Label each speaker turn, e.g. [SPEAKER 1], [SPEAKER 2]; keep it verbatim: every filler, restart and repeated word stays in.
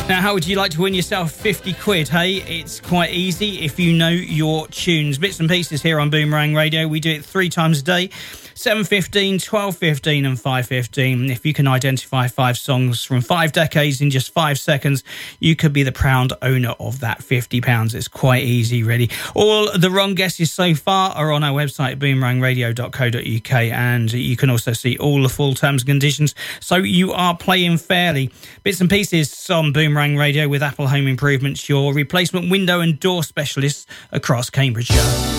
[SPEAKER 1] Now, how would you like to win yourself fifty quid, hey? It's quite easy if you know your tunes. Bits and Pieces here on Boomerang Radio. We do it three times a day, seven fifteen, twelve fifteen and five fifteen. If you can identify five songs from five decades in just five seconds, you could be the proud owner of that fifty pounds. It's quite easy, really. All the wrong guesses so far are on our website, boomerang radio dot co dot uk, and you can also see all the full terms and conditions, so you are playing fairly. Bits and Pieces on Boomerang Radio with Apple Home Improvements, your replacement window and door specialists across Cambridgeshire.